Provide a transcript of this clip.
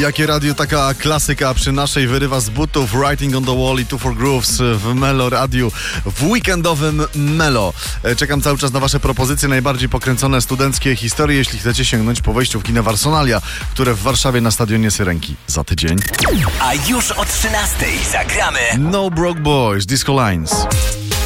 Jakie radio, taka klasyka przy naszej wyrywa z butów. Writing on the Wall i Two for Grooves w Melo Radiu, w weekendowym Melo. Czekam cały czas na wasze propozycje, najbardziej pokręcone studenckie historie, jeśli chcecie sięgnąć po wejściu w kino Warsonalia, które w Warszawie na Stadionie Syrenki za tydzień. A już o 13:00 zagramy No Broke Boys, Disco Lines.